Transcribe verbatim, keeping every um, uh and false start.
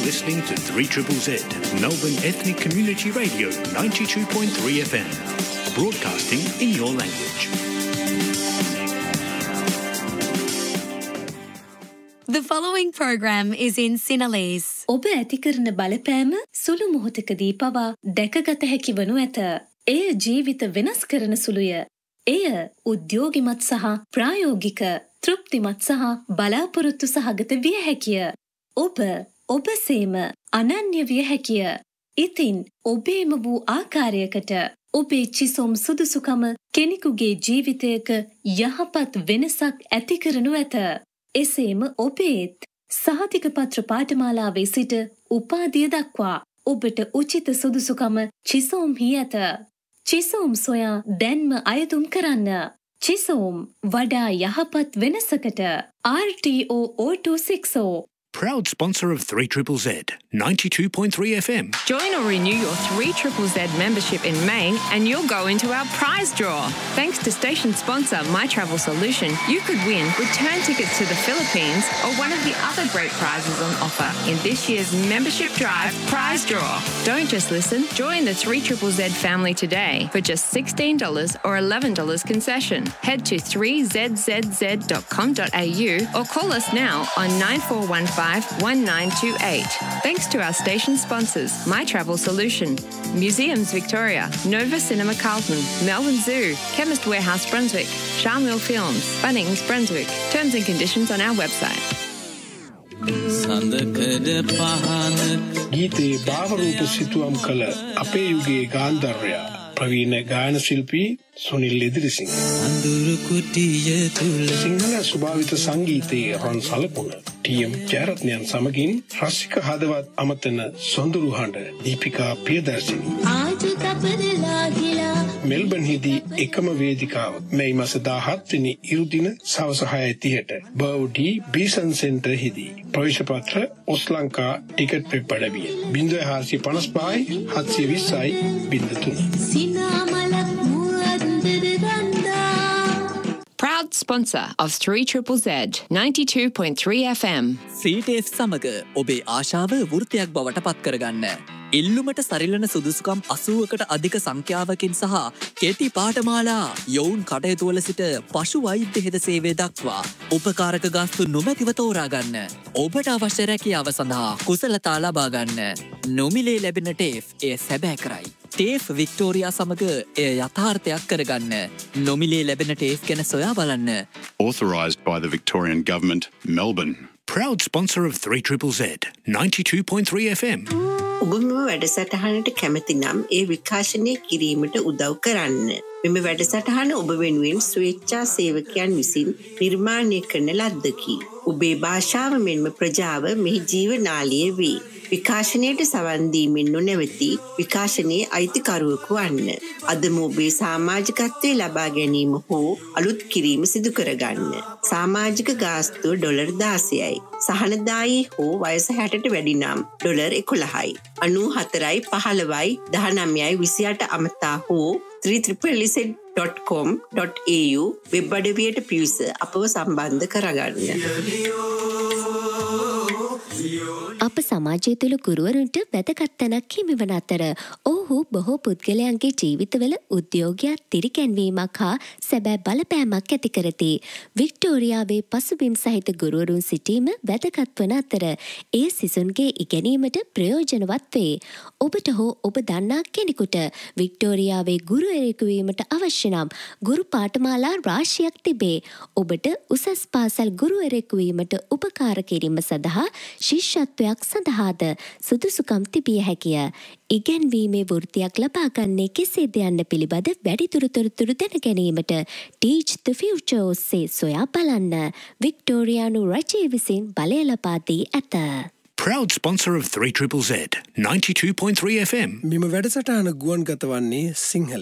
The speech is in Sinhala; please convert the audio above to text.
listening to three Z Z, Melbourne Ethnic Community Radio ninety-two point three F M, broadcasting in your language. The following program is in Sinhalese. ඔබ ඇති කරන බලපෑම සුළු මොහොතකදී පවා දැකගත හැකි වනු ඇත. එය ජීවිත වෙනස් කරන සුළුය. එය උද්‍යෝගිමත් සහ ප්‍රායෝගික, තෘප්තිමත් සහ බලාපොරොත්තු සහගත විය හැකිය. ඔබ ඔබසේම අනන්‍ය විය හැකිය. ඉතින් ඔබේම වූ ආකාරයකට ඔබේ චිසොම් සුදුසුකම කෙනෙකුගේ ජීවිතයක යහපත් වෙනසක් ඇති කරනු ඇත. එසේම ඔබේත් සහතික පත්‍ර පාඨමාලාවේ සිට උපාධිය දක්වා ඔබට උචිත සුදුසුකම චිසෝම්හි ඇත. චිසෝම් සොයා දැන්ම අයදුම් කරන්න. චිසෝම් වඩා යහපත් වෙනසකට. R T O zero two six zero. Proud sponsor of three Z Z, ninety-two point three F M. Join or renew your three Z Z membership in May and you'll go into our prize draw. Thanks to station sponsor My Travel Solution, you could win return tickets to the Philippines or one of the other great prizes on offer in this year's membership drive prize draw. Don't just listen, join the three Z Z family today for just sixteen dollars or eleven dollars concession. Head to three z z z dot com dot a u or call us now on nine four one five one nine two eight. Thanks to our station sponsors, My Travel Solution, Museums Victoria, Nova Cinema Carlton, Melbourne Zoo, Chemist Warehouse Brunswick, Charmel Films, Bunnings Brunswick. Terms and conditions on our website. ගීතේ භාවරූප සිතුවම් කළ අපේ යුගයේ ගාන්ධර්වයා ප්‍රවීණ ගායන ශිල්පී සුනිල් ඉදිරිසිංහ සිංහල ස්වභාවිත සංගීතයේ රන් සලකුණ ටී එම් ජයරත්නයන් සමගින් රසික හදවත් අමතන සොඳුරු හඬ දීපිකා පියදර්ශිනි මෙල්බන් හිදී එකම වේදිකාව මේ මාස දාහත් වෙනි ඉරුදින සවස හය තිහට බවුඩි බීසන් සෙන්ටර් හිදී ප්‍රවේශ පත්‍ර ඔස්ලංකා ටිකට් වෙබ් අඩවිය ज़ीरो फ़ाइव फ़ाइव सात one zero Proud sponsor of three Z Z, ninety-two point three F M. සීටේෆ් සමග ඔබේ ආශාව වෘත්තයක් බවට පත් කරගන්න. ඉල්ලුමට සරිලන සුදුසුකම් අසූවකට අධික සංඛ්‍යාවකින් සහ කෙටි පාඨමාලා යොවුන් කටයුතුවල සිට පශු වෛද්‍ය හෙද සේවය දක්වා උපකාරක ගාස්තු නොමැතිව තෝරා ගන්න. ඔබට අවශ්‍ය රැකියාව සඳහා කුසලතා ලබා ගන්න. නොමිලේ ලැබෙන ටේෆ් එය සැබෑ කරයි. ටේෆ් වික්ටෝරියා සමග එය යථාර්ථයක් කරගන්න. නොමිලේ ලැබෙන ටේෆ් ගැන සොයා බලන්න. Authorised by the Victorian Government, Melbourne. Proud sponsor of three Z Z, ninety-two point three F M. ඔබම වැඩසටහනට කැමති නම් ඒ විකාශනය කිරීමට උදව් කරන්න. මෙම වැඩසටහන ඔබ වෙනුවෙන් ස්වේච්ඡා සේවකයන් විසින් නිර්මාණය කරන ලද්දකි. ඔබේ භාෂාව මෙන්ම ප්‍රජාව මෙහි ජීවනාලිය වේ. විකාශනයට සවන් දීමෙන් නොනැවති විකාශනයේ අයිතිකරුවෙකු වන්න. අදම ඔබේ සමාජිකත්වය ලබා ගැනීම හෝ අලුත් කිරීම සිදු කරගන්න. සමාජික ගාස්තුව ඩොලර් දාසයයි. සහනදායී හෝ වයස හැටට වැඩි නම් ඩොලර් එකොළහයි. අනූ හතරයි පහළවයි දහනවයයි විසිඅට අමතා හෝ three Z Z dot com dot a u web අඩවියට පිවිස අපව සම්බන්ධ කරගන්න. අප සමාජය තුළ ගුරුවරුන්ට වැදගත් තැනක් හිමිවන අතර ඔහු බොහෝ පුද්ගලයන්ගේ ජීවිතවල උද්‍යෝගයක් තිරිකැන්වීමක් හා සැබෑ බලපෑමක් ඇති කරති. වික්ටෝරියාවේ පසුබිම් සහිත ගුරුවරුන් සිටීම වැදගත් වන අතර ඒ සිසුන්ගේ ඉගෙනීමට ප්‍රයෝජනවත් වේ. ඔබට හෝ ඔබ දන්නා කෙනෙකුට වික්ටෝරියාවේ ගුරුවරයෙකු වීමට අවශ්‍ය නම් ගුරු පාඨමාලා රාශියක් තිබේ. ඔබට උසස් පාසල් ගුරුවරයෙකු වීමට උපකාර කිරීම සඳහා ශිෂ්‍යත්වයක් සඳහාද සුදුසුකම් තිබිය හැකිය. ඉගැන්වීමේ වෘත්තියක් ලබා ගන්නේ කෙසේද යන්න පිළිබඳ වැඩිදුර තොරතුරු දැන ගැනීමට Teach the Future ඔස්සේ සොයා බලන්න. වික්ටෝරියානු රජය විසින් බලය ලබා දී ඇත. Proud sponsor of three Z Z, ninety-two point three F M. මෙම වැඩසටහන ගුවන්ගත වන්නේ සිංහල